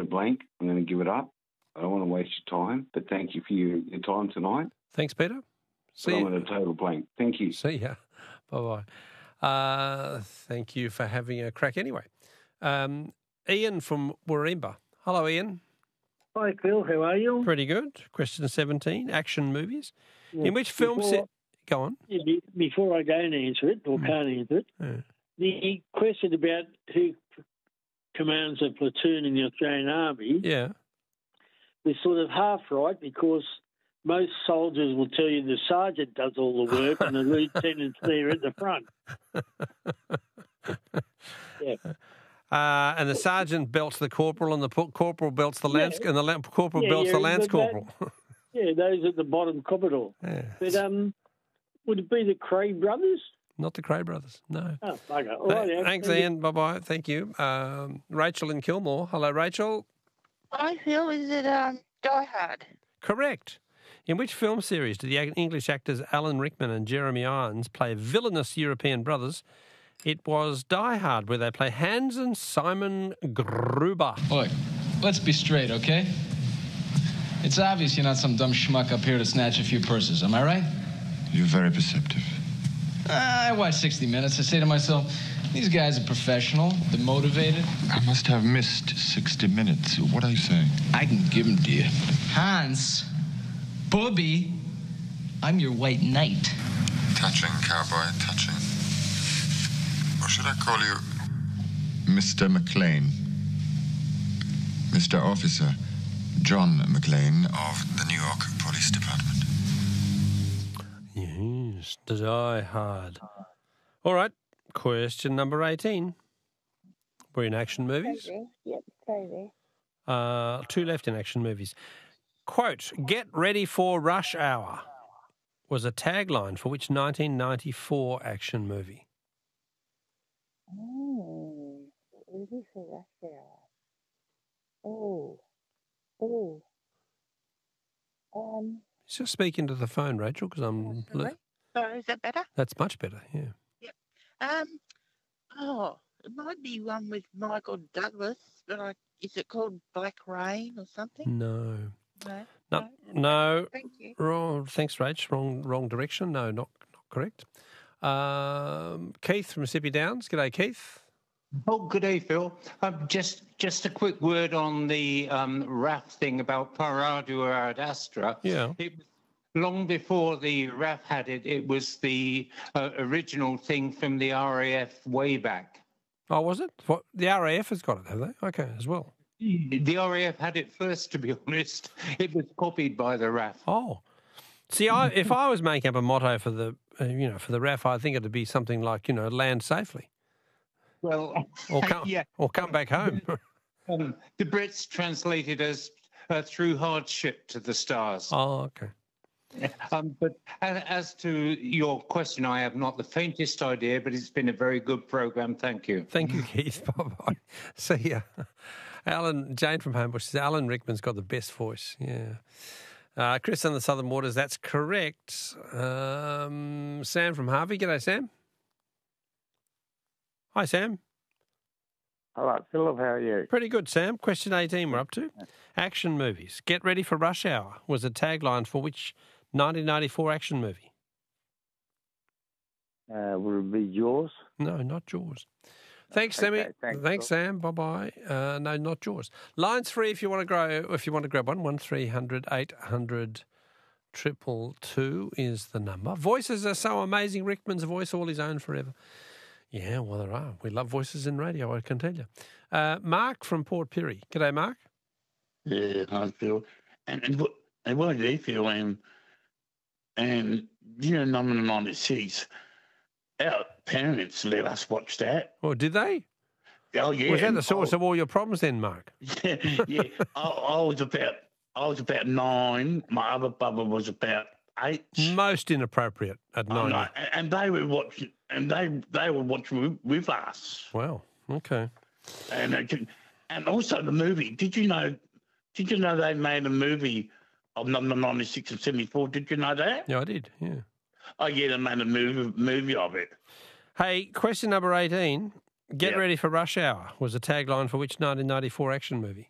a blank. I'm going to give it up. I don't want to waste your time, but thank you for your time tonight. Thanks, Peter. See you. I'm at a total blank. Thank you. See ya. Bye-bye. Thank you for having a crack anyway. Ian from Warringah. Hello, Ian. Hi, Phil. How are you? Pretty good. Question 17, action movies. Yeah, In which film... Go on. Yeah, before I go and answer it, or can't answer it, the question about who commands a platoon in the Australian Army was sort of half right, because most soldiers will tell you the sergeant does all the work and the lieutenant's there at the front. Yeah. And the sergeant belts the corporal, and the corporal belts the lance, and the corporal belts the lance corporal. Those at the bottom corridor. Yeah. But would it be the Cray brothers? Not the Cray brothers, no. Oh, okay. All right, thanks, Ian. Bye-bye. Thank you. Rachel in Kilmore. Hello, Rachel. Hi, Phil. Is it Die Hard? Correct. In which film series did the English actors Alan Rickman and Jeremy Irons play villainous European brothers? It was Die Hard, where they play Hans and Simon Gruber. Look, let's be straight, okay? It's obvious you're not some dumb schmuck up here to snatch a few purses, am I right? You're very perceptive. I watch 60 Minutes. I say to myself, these guys are professional, they're motivated. I must have missed 60 Minutes. What are you saying? I can give them to you. Hans, Bobby, I'm your white knight. Touching, cowboy, touching. Or should I call you Mr. McLean? Mr. Officer John McLean of the New York Police Department. Yes, Die Hard. All right, question number 18. We're in action movies. Yep, stay there. 2 left in action movies. Quote, "Get ready for rush hour" was a tagline for which 1994 action movie? Ready for rush hour. Just speak into the phone, Rachel, because I'm... Sorry, is that better? That's much better, yeah. Yep. It might be one with Michael Douglas, but is it called Black Rain or something? No. No. Thank you. Wrong. Thanks, Rach. Wrong direction. No, not correct. Keith from Mississippi Downs. G'day, Keith. Oh, good day, Phil. Just a quick word on the RAF thing about Paradua ad Astra. Yeah. It was long before the RAF had it. It was the original thing from the RAF way back. Oh, was it? What, the RAF has got it, have they? Okay, as well. The RAF had it first, to be honest. It was copied by the RAF. Oh. See, if I was making up a motto for the, for the RAF, I think it'd be something like, land safely. Well, or come back home. The Brits translated as through hardship to the stars. Oh, okay. But as to your question, I have not the faintest idea, but it's been a very good program. Thank you. Thank you, Keith. Bye-bye. See ya. Jane from Homebush says Alan Rickman's got the best voice. Yeah. Chris on the Southern Waters, that's correct. Sam from Harvey. G'day, Sam. Hi, Sam. Hello, Philip. How are you? Pretty good, Sam. Question 18 we're up to. Action movies. Get ready for rush hour was a tagline for which 1994 action movie? Would it be Jaws? No, not Jaws. Thanks, Sammy. Thanks, Sam. Bye-bye. No, not Jaws. Lines free if you want to grab one. 1300 800 222 is the number. Voices are so amazing. Rickman's voice, all his own forever. Yeah, well, there are. We love voices in radio, I can tell you. Mark from Port Pirie. G'day, Mark. Yeah, hi, Phil. And what do you feel? And number 96, our parents let us watch that. Oh, did they? Oh, yeah. Was that the source of all your problems then, Mark? Yeah. I was about 9. My other brother was about 8. Most inappropriate at 9. No, and they were watching, and they were watching with us. Wow. Okay. And also the movie. Did you know they made a movie of number 96 and 74? Did you know that? Yeah, I did. Yeah. Oh, yeah, they made a movie of it. Hey, question number 18. Get ready for rush hour was a tagline for which 1994 action movie?